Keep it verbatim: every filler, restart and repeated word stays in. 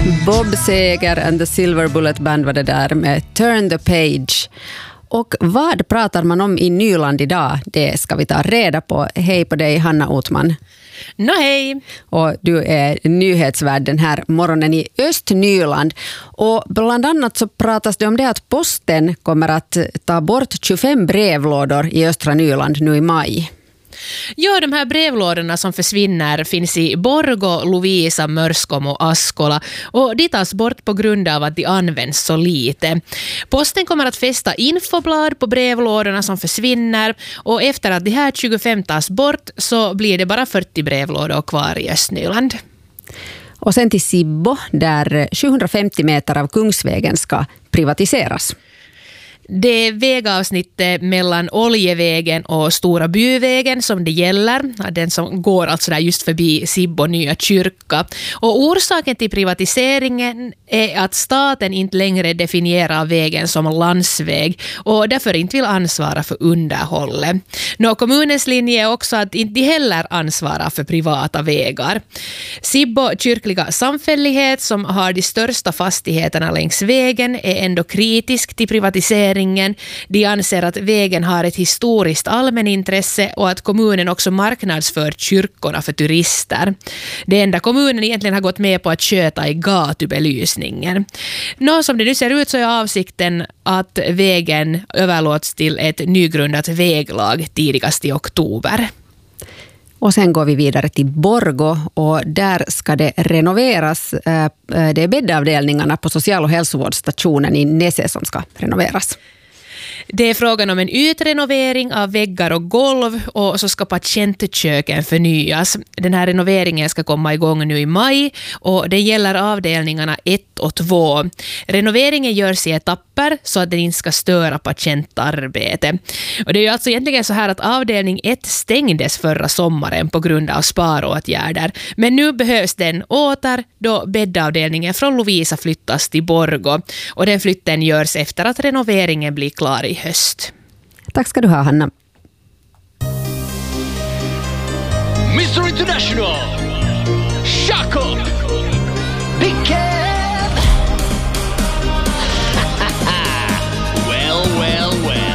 Bob Seger and the Silver Bullet Band var det där med Turn the Page. Och vad pratar man om i Nyland idag? Det ska vi ta reda på. Hej på dig, Hanna Otman. Nå hej! Och du är nyhetsvärd den här morgonen i Östnyland. Och bland annat så pratas det om det att posten kommer att ta bort tjugofem brevlådor i östra Nyland nu i maj. Ja, de här brevlådorna som försvinner finns i Borgå, Lovisa, Mörskom och Askola, och de tas bort på grund av att de används så lite. Posten kommer att fästa infoblad på brevlådorna som försvinner, och efter att de här tjugofem tas bort så blir det bara fyrtio brevlådor kvar i Östnyland. Och sen till Sibbo där sjuhundrafemtio meter av Kungsvägen ska privatiseras. Det är vägavsnittet mellan Oljevägen och Stora Byvägen som det gäller. Den som går alltså där just förbi Sibbo nya kyrka. Och orsaken till privatiseringen är att staten inte längre definierar vägen som landsväg och därför inte vill ansvara för underhållet. Nå, kommunens linje är också att inte heller ansvara för privata vägar. Sibbo kyrkliga samfällighet som har de största fastigheterna längs vägen är ändå kritisk till privatisering. De anser att vägen har ett historiskt allmänintresse och att kommunen också marknadsför kyrkorna för turister. Det enda kommunen egentligen har gått med på att köta i gatubelysningen. Nå, som det nu ser ut så är avsikten att vägen överlåts till ett nygrundat väglag tidigast i oktober. Och sen går vi vidare till Borgå och där ska det renoveras. Det är bäddavdelningarna på social- och hälsovårdsstationen i Näse som ska renoveras. Det är frågan om en ytrenovering av väggar och golv, och så ska patientköken förnyas. Den här renoveringen ska komma igång nu i maj och det gäller avdelningarna ett och två. Renoveringen görs i etapper så att den inte ska störa patientarbete. Och det är ju alltså egentligen så här att avdelning ett stängdes förra sommaren på grund av sparåtgärder. Men nu behövs den åter då bäddavdelningen från Lovisa flyttas till Borgå. Och den flytten görs efter att renoveringen blir klar i höst. Tack ska du ha, Hanna. mister International, Jakob Bicke.